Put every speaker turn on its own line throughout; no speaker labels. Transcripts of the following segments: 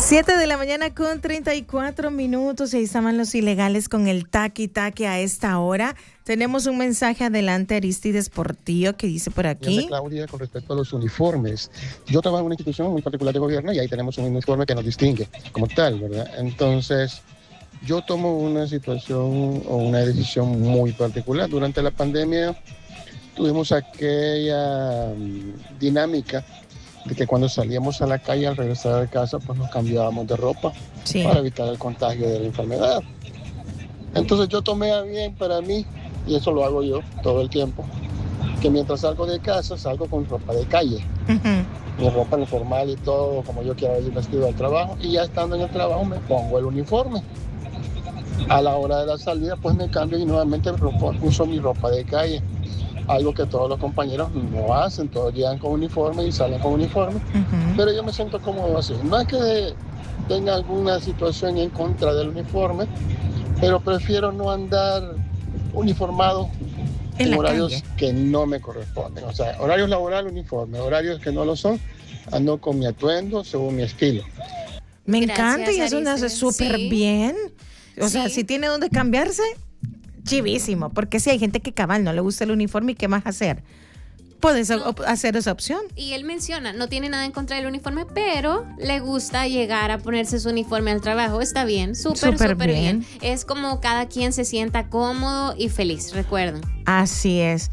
7 de la mañana con 34 minutos y ahí estaban los ilegales con el taqui-taqui a esta hora. Tenemos un mensaje adelante, Aristides Portillo, que dice por aquí.
Claudia, con respecto a los uniformes. Yo trabajo en una institución muy particular de gobierno y ahí tenemos un uniforme que nos distingue como tal, ¿verdad? Entonces, yo tomo una situación o una decisión muy particular. Durante la pandemia tuvimos aquella dinámica de que cuando salíamos a la calle al regresar a casa, pues nos cambiábamos de ropa para evitar el contagio de la enfermedad. Entonces yo tomé a bien para mí, y eso lo hago yo todo el tiempo, que mientras salgo de casa, salgo con ropa de calle. Mi ropa informal y todo, como yo quiera ir vestido al trabajo, y ya estando en el trabajo me pongo el uniforme. A la hora de la salida, pues me cambio y nuevamente uso mi ropa de calle. Algo que todos los compañeros no hacen, todos llegan con uniforme y salen con uniforme, pero yo me siento cómodo así. No es que tenga alguna situación en contra del uniforme, pero prefiero no andar uniformado en horarios que no me corresponden. O sea, horarios laborales, uniforme, horarios que no lo son, ando con mi atuendo según mi estilo.
Me encanta y eso nos hace súper bien. O sea, si tiene donde cambiarse, chivísimo, porque si hay gente que cabal no le gusta el uniforme, ¿y qué más hacer? Puedes hacer esa opción.
Y él menciona, no tiene nada en contra del uniforme, pero le gusta llegar a ponerse su uniforme al trabajo. Está bien, súper bien. Es como cada quien se sienta cómodo y feliz, recuerden.
Así es.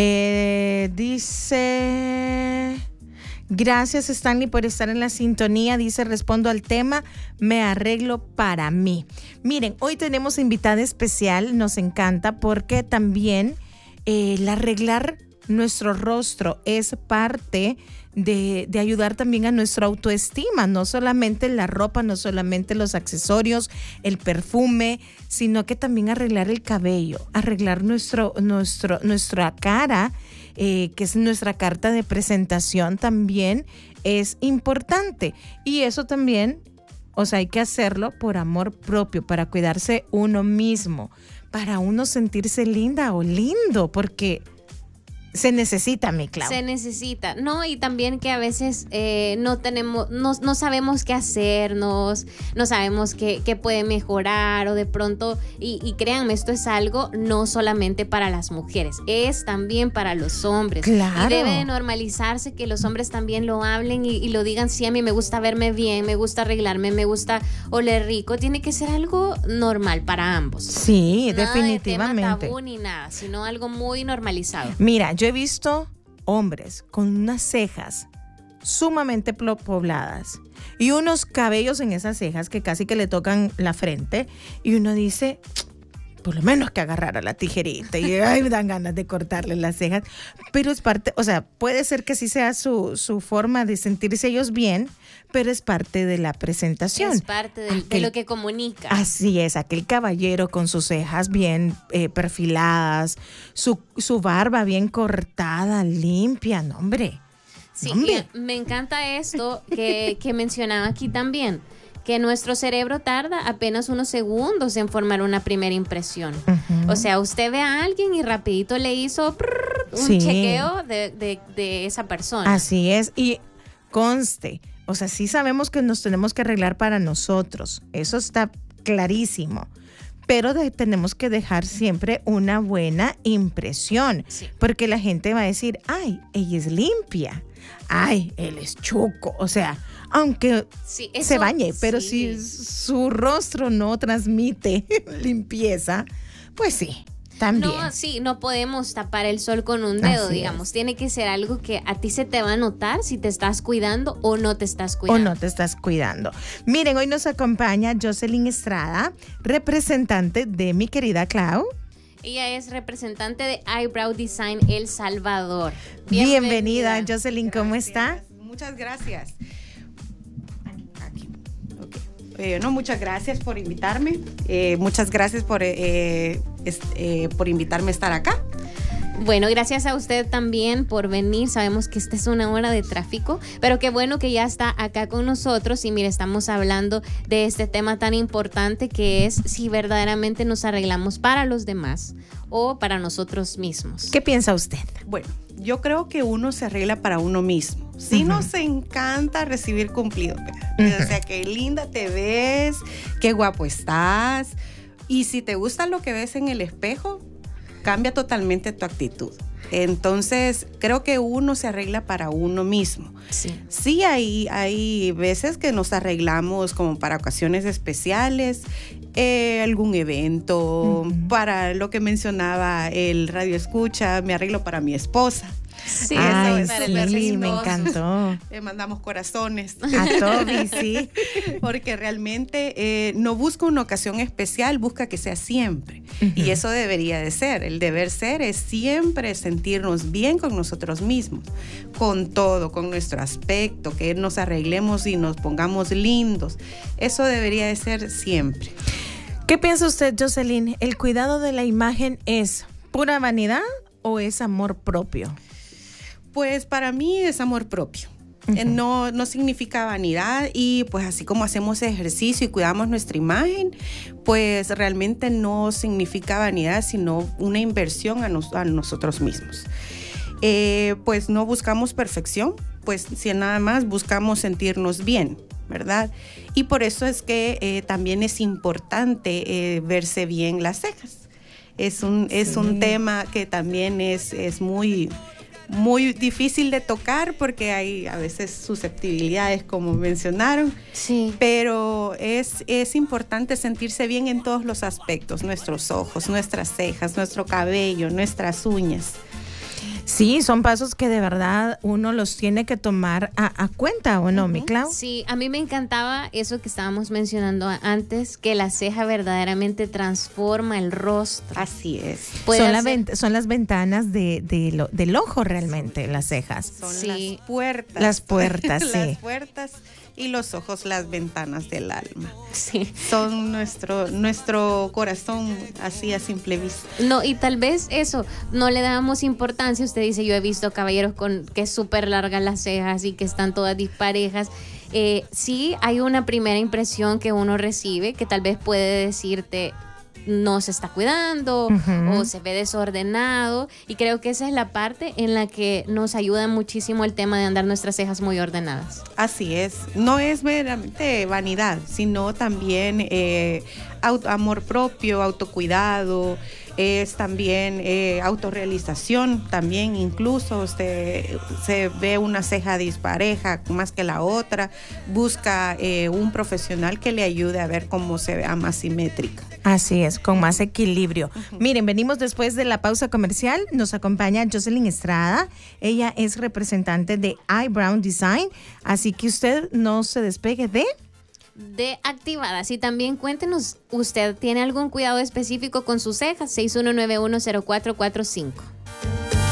Dice... Gracias, Stanley, por estar en la sintonía. Dice, respondo al tema, me arreglo para mí. Miren, hoy tenemos invitada especial, nos encanta porque también el arreglar nuestro rostro es parte de ayudar también a nuestra autoestima. No solamente la ropa, no solamente los accesorios, el perfume, sino que también arreglar el cabello, arreglar nuestra cara, que es nuestra carta de presentación, también es importante. Y eso también, o sea, hay que hacerlo por amor propio, para cuidarse uno mismo, para uno sentirse linda o lindo, porque se necesita, mi Clau.
Se necesita, ¿no? Y también que a veces no sabemos qué hacernos, no sabemos qué puede mejorar, o de pronto, y créanme, esto es algo no solamente para las mujeres, es también para los hombres.
Claro.
Y debe de normalizarse que los hombres también lo hablen y lo digan. Sí, a mí me gusta verme bien, me gusta arreglarme, me gusta oler rico. Tiene que ser algo normal para ambos.
Sí,
nada
definitivamente.
De tema tabú ni nada, sino algo muy normalizado.
Mira, yo he visto hombres con unas cejas sumamente pobladas y unos cabellos en esas cejas que casi que le tocan la frente, y uno dice, por lo menos que agarrara la tijerita, y ay, me dan ganas de cortarle las cejas, pero es parte, o sea, puede ser que sí sea su forma de sentirse ellos bien, pero es parte de la presentación.
Es parte de lo que comunica.
Así es, aquel caballero con sus cejas bien perfiladas, su barba bien cortada, limpia, no, hombre.
Sí,
hombre.
Y me encanta esto que mencionaba aquí también, que nuestro cerebro tarda apenas unos segundos en formar una primera impresión. O sea, usted ve a alguien y rapidito le hizo un chequeo de esa persona.
Así es, y conste, o sea, sí sabemos que nos tenemos que arreglar para nosotros, eso está clarísimo, pero tenemos que dejar siempre una buena impresión, porque la gente va a decir, ay, ella es limpia, ay, él es chuco, o sea, aunque se bañe, pero si su rostro no transmite limpieza, pues sí. También.
No podemos tapar el sol con un dedo,
así
digamos.
es.
Tiene que ser algo que a ti se te va a notar si te estás cuidando o no te estás cuidando.
Miren, hoy nos acompaña Jocelyn Estrada, representante de mi querida Clau.
Ella es representante de Eyebrow Design El Salvador.
Bienvenida, Jocelyn, ¿cómo está?
Muchas gracias. Muchas gracias por invitarme. Muchas gracias por invitarme a estar acá.
Bueno, gracias a usted también por venir. Sabemos que esta es una hora de tráfico, pero qué bueno que ya está acá con nosotros. Y mire, estamos hablando de este tema tan importante que es si verdaderamente nos arreglamos para los demás o para nosotros mismos.
¿Qué piensa usted?
Bueno, yo creo que uno se arregla para uno mismo. Sí nos encanta recibir cumplidos. O sea, qué linda te ves, qué guapo estás. Y si te gusta lo que ves en el espejo, cambia totalmente tu actitud. Entonces, creo que uno se arregla para uno mismo. Sí, hay veces que nos arreglamos como para ocasiones especiales, algún evento, para lo que mencionaba el radio escucha, me arreglo para mi esposa.
Sí, ay, sí, me encantó.
Le mandamos corazones.
A Toby, sí.
Porque realmente no busca una ocasión especial, busca que sea siempre. Y eso debería de ser. El deber ser es siempre sentirnos bien con nosotros mismos, con todo, con nuestro aspecto, que nos arreglemos y nos pongamos lindos. Eso debería de ser siempre.
¿Qué piensa usted, Jocelyn? ¿El cuidado de la imagen es pura vanidad o es amor propio?
Pues para mí es amor propio. No significa vanidad, y pues así como hacemos ejercicio y cuidamos nuestra imagen, pues realmente no significa vanidad, sino una inversión a nosotros mismos. Pues no buscamos perfección, pues si nada más buscamos sentirnos bien, ¿verdad? Y por eso es que también es importante verse bien las cejas. Es un tema que también es muy difícil de tocar porque hay a veces susceptibilidades, como mencionaron.
Sí.
Pero es importante sentirse bien en todos los aspectos: nuestros ojos, nuestras cejas, nuestro cabello, nuestras uñas.
Sí, son pasos que de verdad uno los tiene que tomar a cuenta, ¿o no, mi Clau?
Sí, a mí me encantaba eso que estábamos mencionando antes, que la ceja verdaderamente transforma el rostro.
Así es.
Son las ventanas del ojo realmente, las cejas.
Son las puertas.
Las puertas, sí.
Las puertas y los ojos, las ventanas del alma.
Sí.
Son nuestro corazón, así a simple vista.
No, y tal vez eso, no le damos importancia. Usted dice, yo he visto caballeros que es súper largas las cejas y que están todas disparejas. Sí, hay una primera impresión que uno recibe que tal vez puede decirte, no se está cuidando o se ve desordenado, y creo que esa es la parte en la que nos ayuda muchísimo el tema de andar nuestras cejas muy ordenadas.
Así es, no es meramente vanidad, sino también amor propio, autocuidado, es también autorrealización. También incluso se ve una ceja dispareja más que la otra, busca un profesional que le ayude a ver cómo se vea más simétrica.
Así es, con más equilibrio. Miren, venimos después de la pausa comercial. Nos acompaña Jocelyn Estrada. Ella es representante de iBrown Design. Así que usted no se despegue de
Activadas. Y también cuéntenos, ¿usted tiene algún cuidado específico con sus cejas? 61910445.